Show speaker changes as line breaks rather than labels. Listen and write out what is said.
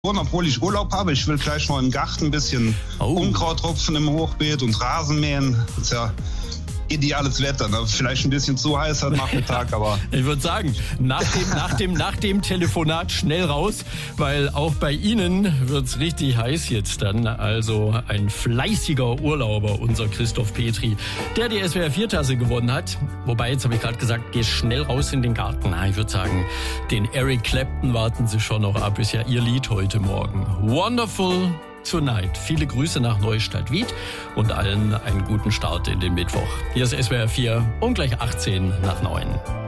Obwohl ich Urlaub habe, ich will gleich mal im Garten ein bisschen Unkraut rupfen im Hochbeet und Rasen mähen. Das ist ja ideales Wetter, ne? Vielleicht ein bisschen zu heiß am Nachmittag, aber...
Ich würde sagen, nach dem Telefonat schnell raus, weil auch bei Ihnen wird's richtig heiß jetzt dann. Also ein fleißiger Urlauber, unser Christoph Petri, der die SWR 4-Tasse gewonnen hat. Wobei, jetzt habe ich gerade gesagt, geh schnell raus in den Garten. Na, ich würde sagen, den Eric Clapton warten Sie schon noch ab. Ist ja Ihr Lied heute Morgen. Wonderful Tonight. Viele Grüße nach Neustadt-Wied und allen einen guten Start in den Mittwoch. Hier ist SWR 4 und gleich 18 nach 9.